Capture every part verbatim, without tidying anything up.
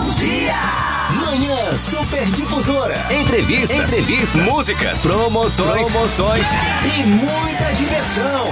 Bom dia! Manhã Super Difusora. Entrevistas, Entrevistas, músicas, promoções, promoções e muita diversão.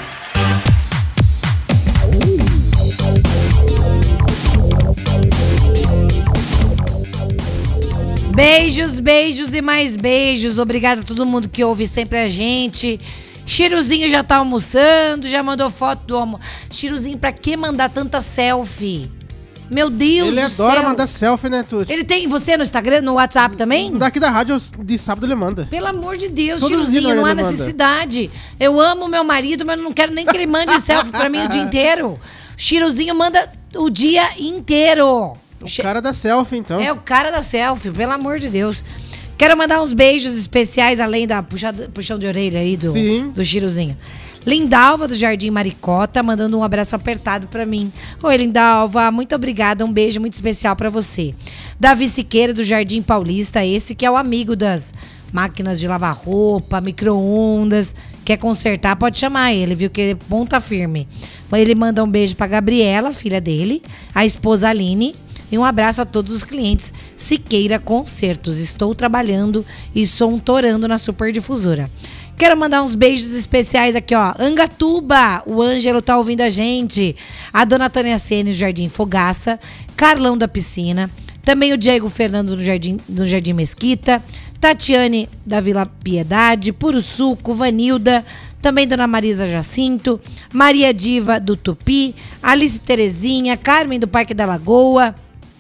Beijos, beijos e mais beijos. Obrigada a todo mundo que ouve sempre a gente. Chiruzinho já tá almoçando, já mandou foto do almoço. Chiruzinho, pra que mandar tanta selfie? Meu Deus ele do céu. Ele adora mandar selfie, né, Tuti? Ele tem você no Instagram, no WhatsApp também? Daqui da rádio, de sábado ele manda. Pelo amor de Deus, Todo Chiruzinho, não há manda. necessidade. Eu amo meu marido, mas não quero nem que ele mande selfie pra mim o dia inteiro. Chiruzinho manda o dia inteiro. O cara da selfie, então. É o cara da selfie, pelo amor de Deus. Quero mandar uns beijos especiais, além da puxada, puxão de orelha aí do, do Chiruzinho. Lindalva, do Jardim Maricota, mandando um abraço apertado pra mim. Oi, Lindalva, muito obrigada, um beijo muito especial pra você. Davi Siqueira, do Jardim Paulista, esse que é o amigo das máquinas de lavar roupa, micro-ondas, quer consertar, pode chamar ele, viu, que ele é ponta firme. Ele manda um beijo pra Gabriela, filha dele, a esposa Aline, e um abraço a todos os clientes Siqueira Concertos. Estou trabalhando e sontorando na Super Difusora. Quero mandar uns beijos especiais aqui, ó. Angatuba, o Ângelo tá ouvindo a gente. A dona Tânia Sene, do Jardim Fogaça. Carlão da Piscina. Também o Diego Fernando, do Jardim, do Jardim Mesquita. Tatiane, da Vila Piedade. Puro Suco, Vanilda. Também Dona Marisa Jacinto. Maria Diva, do Tupi. Alice Terezinha. Carmen, do Parque da Lagoa.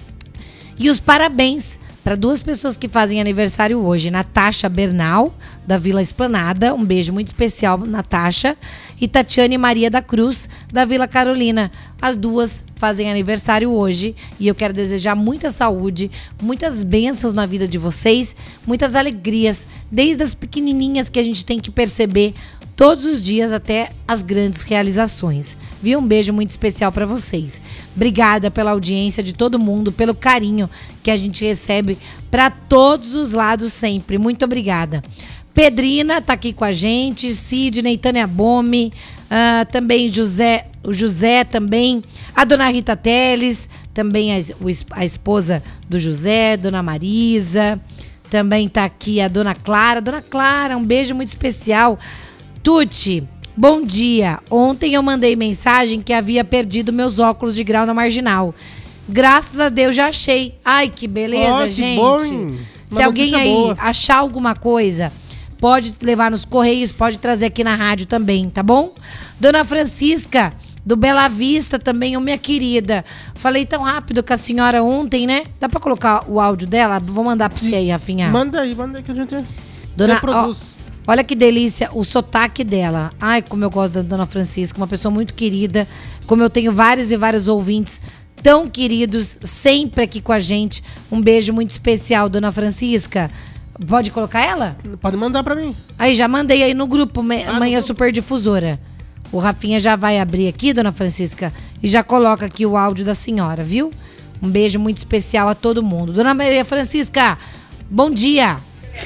E os parabéns para duas pessoas que fazem aniversário hoje. Natasha Bernal, da Vila Esplanada. Um beijo muito especial, Natasha. E Tatiane Maria da Cruz, da Vila Carolina. As duas fazem aniversário hoje. E eu quero desejar muita saúde, muitas bênçãos na vida de vocês. Muitas alegrias, desde as pequenininhas que a gente tem que perceber todos os dias até as grandes realizações. Viu? Um beijo muito especial para vocês. Obrigada pela audiência de todo mundo, pelo carinho que a gente recebe para todos os lados sempre. Muito obrigada. Pedrina tá aqui com a gente, Sidney, Tânia Bome, uh, também José, o José também, a dona Rita Teles, também a, a esposa do José, dona Marisa, também tá aqui a dona Clara. Dona Clara, um beijo muito especial. Tuti, bom dia. Ontem eu mandei mensagem que havia perdido meus óculos de grau na Marginal. Graças a Deus já achei. Ai, que beleza, oh, que gente. Bom. Se alguém aí boa. achar alguma coisa, pode levar nos Correios, pode trazer aqui na rádio também, tá bom? Dona Francisca, do Bela Vista também, ô minha querida. Falei tão rápido com a senhora ontem, né? Dá pra colocar o áudio dela? Vou mandar pra você aí, Rafinha. Manda aí, manda aí que a gente Dona, reproduz. Ó, olha que delícia o sotaque dela. Ai, como eu gosto da Dona Francisca, uma pessoa muito querida. Como eu tenho vários e vários ouvintes tão queridos, sempre aqui com a gente. Um beijo muito especial, Dona Francisca. Pode colocar ela? Pode mandar pra mim. Aí, já mandei aí no grupo, ah, Manhã Super Difusora. O Rafinha já vai abrir aqui, Dona Francisca, e já coloca aqui o áudio da senhora, viu? Um beijo muito especial a todo mundo. Dona Maria Francisca, bom dia.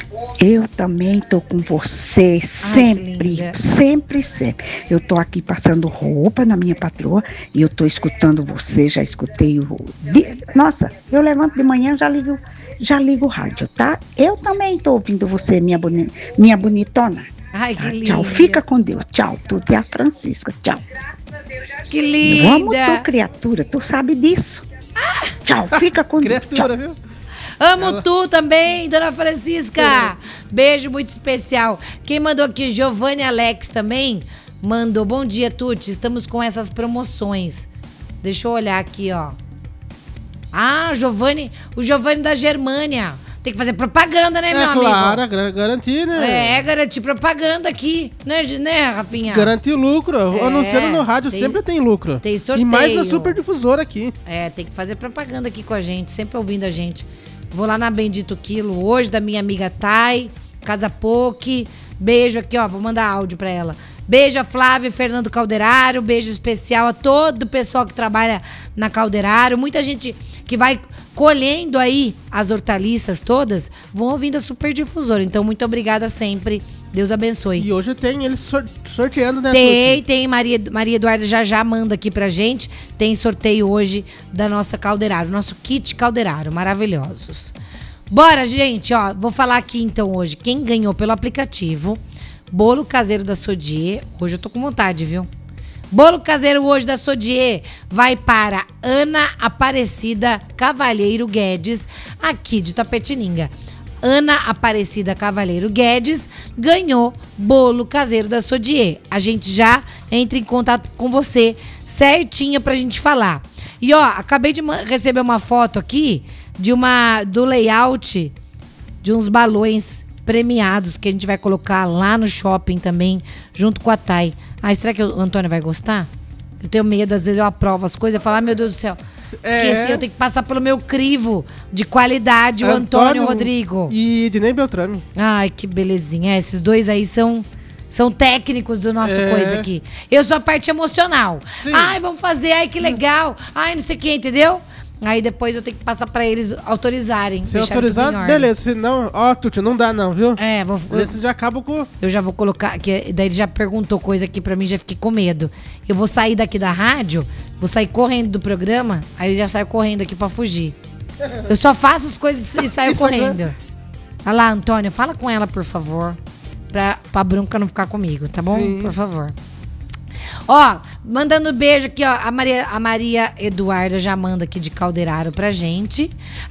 Eu também tô com você, sempre, Ai, sempre, sempre. Eu tô aqui passando roupa na minha patroa e eu tô escutando você, já escutei o... Nossa, eu levanto de manhã, já ligo, já ligo o rádio, tá? Eu também tô ouvindo você, minha, boni... minha bonitona. Ai, que linda. Tchau, fica com Deus, tchau, tu e a Francisca, tchau. Que linda. Eu amo tu, criatura, tu sabe disso. Ah, tchau, fica com Deus, tchau. Viu? Amo Ela... tu também, Dona Francisca. Beijo muito especial. Quem mandou aqui, Giovanni Alex também, mandou. Bom dia, Tuti. Estamos com essas promoções. Deixa eu olhar aqui, ó. Ah, Giovanni, o Giovanni da Germânia. Tem que fazer propaganda, né, é, meu amigo? Claro, garantir, né? É, garantir propaganda aqui, né, né, Rafinha? Garantir lucro. É, anunciando no rádio tem, sempre tem lucro. Tem sorteio. E mais na Super Difusora aqui. É, tem que fazer propaganda aqui com a gente, sempre ouvindo a gente. Vou lá na Bendito Quilo hoje, da minha amiga Thay, Casa Poque. Beijo aqui, ó, vou mandar áudio pra ela. Beijo a Flávia e Fernando Calderaro. Beijo especial a todo o pessoal que trabalha na Calderaro. Muita gente que vai colhendo aí as hortaliças todas, vão ouvindo a Super Difusora. Então, muito obrigada sempre. Deus abençoe. E hoje tem eles sorteando, né? Tem, Tuti? tem. Maria, Maria Eduarda já já manda aqui pra gente. Tem sorteio hoje da nossa Calderaro. Nosso kit Calderaro. Maravilhosos. Bora, gente. Ó, vou falar aqui então hoje. Quem ganhou pelo aplicativo, bolo caseiro da Sodier. Hoje eu tô com vontade, viu? Bolo caseiro hoje da Sodier vai para Ana Aparecida Cavalheiro Guedes, aqui de Tapetininga. Ana Aparecida Cavalheiro Guedes ganhou bolo caseiro da Sodier. A gente já entra em contato com você certinho pra gente falar. E ó, acabei de receber uma foto aqui de uma do layout de uns balões premiados que a gente vai colocar lá no shopping também, junto com a Thay. Ai, será que o Antônio vai gostar? Eu tenho medo, às vezes eu aprovo as coisas e falo, ah, meu Deus do céu, esqueci, é. eu tenho que passar pelo meu crivo de qualidade, o Antônio, Antônio Rodrigo. E Dinei Beltrame. Ai, que belezinha. É, esses dois aí são, são técnicos do nosso é. coisa aqui. Eu sou a parte emocional. Sim. Ai, vamos fazer, ai, que legal. Ai, não sei o que, entendeu? Aí depois eu tenho que passar pra eles autorizarem. Se autorizar, beleza. Se não, ó, Tuti, não dá não, viu? É, vou... Esse já acaba com... Eu já vou colocar, que daí ele já perguntou coisa aqui pra mim, já fiquei com medo. Eu vou sair daqui da rádio, vou sair correndo do programa, aí eu já saio correndo aqui pra fugir. Eu só faço as coisas e saio correndo. É... Olha lá, Antônio, fala com ela, por favor. Pra, pra bronca não ficar comigo, tá bom? Sim. Por favor. Ó, mandando beijo aqui, ó, a Maria, a Maria Eduarda já manda aqui de Calderaro pra gente.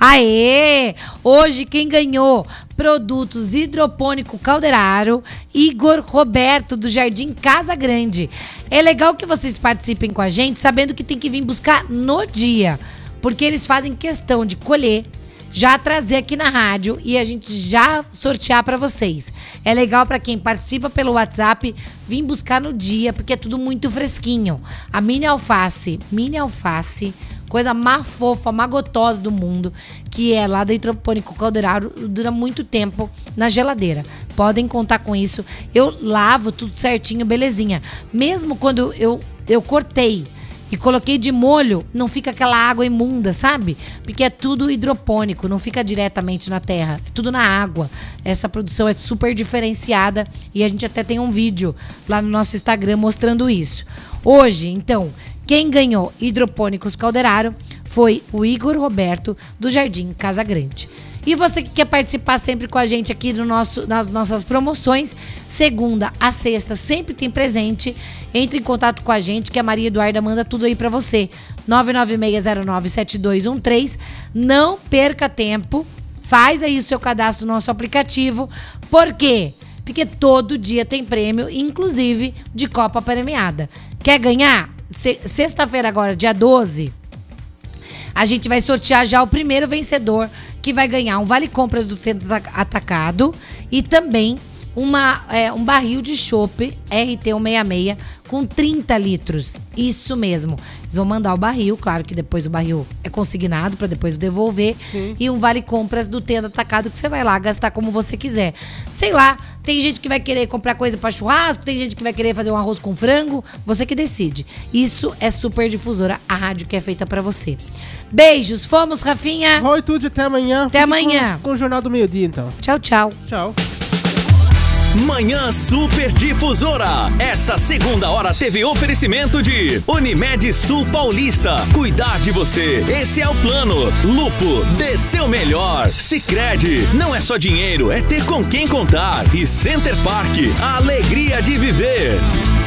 Aê! Hoje quem ganhou produtos hidropônico Calderaro, Igor Roberto do Jardim Casa Grande. É legal que vocês participem com a gente, sabendo que tem que vir buscar no dia, porque eles fazem questão de colher, já trazer aqui na rádio e a gente já sortear pra vocês. É legal pra quem participa pelo WhatsApp vir buscar no dia, porque é tudo muito fresquinho. A mini alface, mini alface, coisa mais fofa, mais gotosa do mundo, que é lá da Hidropônico Calderaro, dura muito tempo na geladeira. Podem contar com isso. Eu lavo tudo certinho, belezinha. Mesmo quando eu, eu cortei e coloquei de molho, não fica aquela água imunda, sabe? Porque é tudo hidropônico, não fica diretamente na terra, é tudo na água. Essa produção é super diferenciada e a gente até tem um vídeo lá no nosso Instagram mostrando isso. Hoje, então, quem ganhou Hidropônicos Calderaro foi o Igor Roberto do Jardim Casa Grande. E você que quer participar sempre com a gente aqui no nosso, nas nossas promoções, segunda a sexta sempre tem presente. Entre em contato com a gente que a Maria Eduarda manda tudo aí pra você. nove nove seis zero nove sete dois um três. Não perca tempo. Faz aí o seu cadastro no nosso aplicativo. Por quê? Porque todo dia tem prêmio, inclusive de Copa Premiada. Quer ganhar? Sexta-feira agora, dia doze, a gente vai sortear já o primeiro vencedor, que vai ganhar um vale compras do Tenda Atacado e também uma, é, um barril de chopp R T cento e sessenta e seis com trinta litros. Isso mesmo. Eles vão mandar o barril, claro que depois o barril é consignado para depois devolver. Sim. E um vale compras do Tenda Atacado que você vai lá gastar como você quiser. Sei lá, tem gente que vai querer comprar coisa para churrasco, tem gente que vai querer fazer um arroz com frango, você que decide. Isso é Super Difusora, a rádio que é feita para você. Beijos, fomos, Rafinha. Oi, tudo, até amanhã. Até Fique amanhã. Com, com o Jornal do Meio-Dia, então. Tchau, tchau. Tchau. Manhã Super Difusora. Essa segunda hora teve oferecimento de Unimed Sul Paulista. Cuidar de você, esse é o plano. Lupo, dê seu melhor. Sicredi, não é só dinheiro, é ter com quem contar. E Center Park, a alegria de viver.